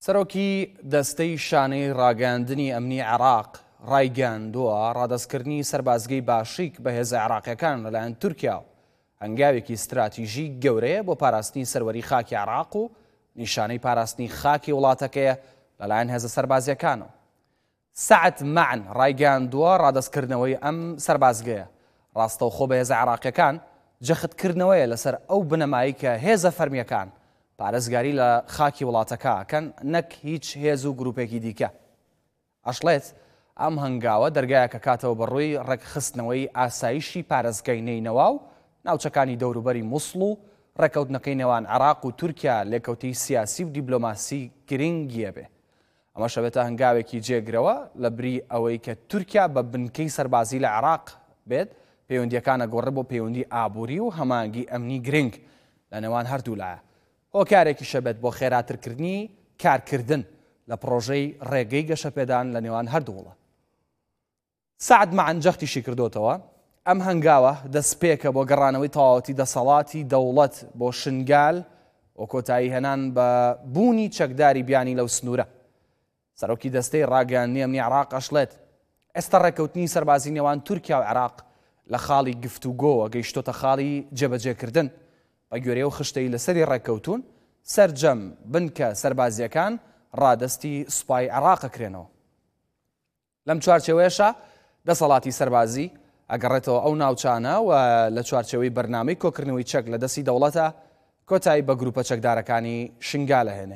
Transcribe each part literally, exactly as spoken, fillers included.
سەرۆکی دەستەی شانەی ڕاگەاندنی ئەمنی عێراق ڕایگەاندووە ڕادەستکردنی سەربازگەی باشیک بە هێزە عێراقیەکان لەلایەن تورکیا و هەنگاوێکی استراتیژی گەورەیە بۆ پاراستنی سەروەری خاکی عێراق و نیشانەی پاراستنی خاکی وڵاتەکەیە لەلایەن هێزە سەربازیەکانەوە. سەعد معن ڕایگەاندووە ڕادەستکردنەوەی ئەم سەربازگەیە ڕاستەوخۆ بە هێزە عێراقیەکان جەختکردنەوەیە لەسەر ئەو بنەمایی کە هێزە فەرمیەکان پارێزگاری لە خاکی وڵاتەکەکەن نەک هیچ هێز و گروپێکی دیکە. ئەشڵێت ئەم هەنگاوە دەرگایە کە کاتەوە بەڕووی ڕێکخستنەوەی ئاسایشی پارێزگای نینەوە و ناوچەکانی دەوروبەری مووسڵ و ڕێکەوتنەکەی نێوان عێراق و تورکیا لێکەوتی سیاسی و دیبلۆماسی گرنگیە بێ. ئەمە شەبێتە هەنگاوێکی جێگرەوە لە بری ئەوەی کە تورکیا بە بنکەی سەربازی لە عێراق بێت پەیوەندیەکانە گۆڕێ بۆ پەیوەندی ئابووری و هەمانگی ئەمنی گرنگ لە نێوان هەردوو لایە. هۆکارێکی شەبێت بۆ خێراترکردنی کارکردن لە پرۆژەی ڕێگەی گەشەپێدان لە نێوان هەردوو وڵات. سەعد معن جەختیشی کردوتەوە ئەم هەنگاوە دەستپێکە بۆ گەڕانەوەی تەواوەتی دەسەڵاتی دەوڵەت بۆ شنگال و کۆتایی هێنان بە بوونی چەکداری بیانی لەو سنوورە. سەرۆکی دەستەی ڕاگەاندنی ئەمنی عێراق ئەشڵێت ئێستا ڕێکەوتنی سەربازی نێوان تورکیا و عێراق لە خاڵی گفتوگۆوە گەیشتۆتە خاڵی جێبەجێکردن بە گوێرەی و خشتەی لەسەری ڕێکەوتون سەرجەم بنکە سەربازیەکان ڕادەستی سوپای عێراقەکرێنەوە. لەم چوارچێوەیەشە دەسەڵاتی سەربازی ئەگەڕێتەوە ئەو ناوچانە و لە چوارچێوەی بەرنامەی کۆکردنەوەی چەک لە دەستی دەوڵەتە کۆتایی بە گروپە چەکدارەکانی شنگال هێنێ.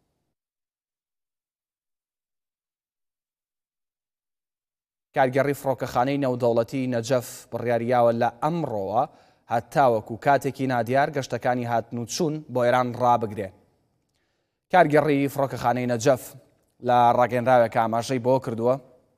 کارگەڕی فڕۆکەخانەی نێودەوڵەتی نەجەف بڕیاریاوە لە ئەمڕۆوە هەتاوەکو کاتێکی نادیار گەشتەکانی هاتن و چوون بۆ ئێران ڕابگرێ. کارگەڕی فڕۆکەخانەی نەجەف لە ڕاگەنراوێکە ئاماژەی بۆ کردووە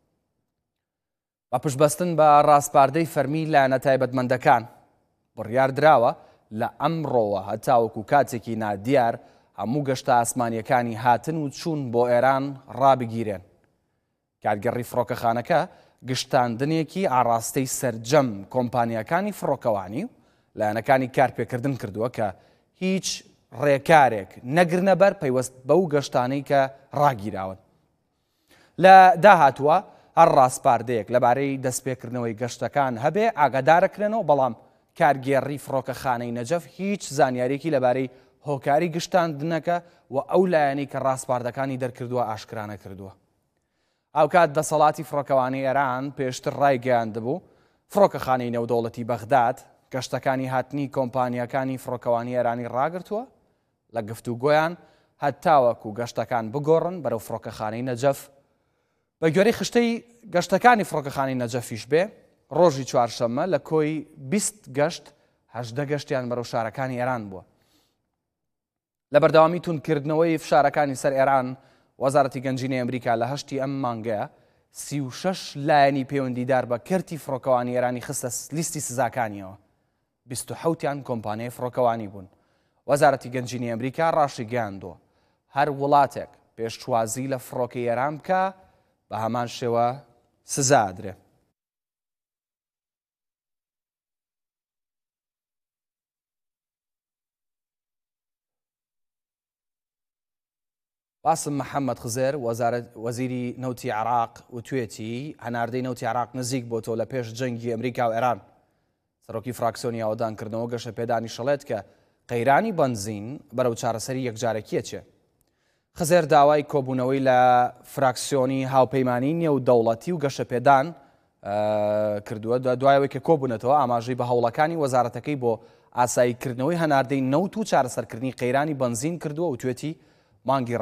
بە پشتبەستن بە ڕاستپاردەی فەرمی لایەنە تایبەتمەندەکان بڕیار دراوە لە ئەمڕۆوە هەتاوەکو کاتێکی نادیار هەموو گەشتە ئاسمانیەکانی هاتن و چوون بۆ ئێران ڕابگیرێن. کارگەڕی فڕۆکەخانەکە گشتاندنێکی ئاڕاستەی سەرجەم کۆمپانیەکانی فڕۆکەوانی و لایەنەکانی کارپێکردن کردووە کە هیچ ڕێکارێک نەگرنە بەر پەیوەست بەو گەشتانەی کە ڕاگیراون. لە داهاتووە هەر ڕاستپاردەیەک لەبارەی دەستپێکردنەوەی گەشتەکان هەبێ ئاگادارەکرێنەوە، بەڵام کارگێڕی فڕۆکەخانەی نەجەف هیچ زانیاریەکی لەبارەی هۆکاری گشتاندنەکە و ئەو لایەنەی کە ڕاستپاردەکانی دەرکردووە ئاشکرانە کردووە. ئەو کات دەسەڵاتی فڕۆکەوانی ئێران پێشتر ڕایگەیاندبوو فڕۆکەخانەی نێودەوڵەتی بەغداد گەشتەکانی هاتنی کۆمپانیەکانی فڕۆکەوانی ئێرانی ڕاگرتووە لە گفتوگۆیان هەتاوەکو گەشتەکان بگۆڕن بەرەو فڕۆکەخانەی نەجەف. بە گوێرەی خشتەی گەشتەکانی فڕۆکەخانەی نەجەفیش بێ ڕۆژی چوارشەممە لە کۆی بیست گەشت هەژدە گەشتیان بەرەو شارەکانی ئێران بووە. لە بەردەوامی تونکردنەوەی فشارەکانی سەر ئێران وەزارەتی گەنجینەی ئەمریکا لە هەشتی ئەم مانگەیە سی و شەش لایەنی پەیوەندیدار بە کەرتی فڕۆکەوانی ئێرانی خستە لیستی سزاکانیەوە. بیست و حەوتیان کۆمپانیای فڕۆکەوانی بوون. وەزارەتی گەنجینەی ئەمریکا ڕاشی گەیاندووە هەر وڵاتێک پێشچوازی لە فڕۆکەی ئێران بکە بە هەمان شێوە سزا ئەدرێ. باسم محەممەد خزێر وەزیری نەوتی عێراق وتوێتی هەناردەی نەوتی عێراق نزیک بۆ تۆ لە پێش جەنگی ئەمریکا و ئێران. سەرۆکی فراکسیۆنی ئاوەدانکردنەوە گەشە پێدانی شەڵێت کە قەیرانی بەنزین بەرەو چارەسەری یەکجارەکیە چێ. خزێر داوای کۆبوونەوەی لە فراکسیۆنی هاوپەیمانی نێودەوڵەتی و گەشە پێدان کردووە دوایەوەی کە کۆبوونەتەوە ئاماژەی بە هەوڵەکانی وەزارەتەکەی بۆ ئاساییکردنەوەی هەناردەی نەوت و چارەسەرکردنی قەیرانی بەنزین کردووە و توێتی مانگی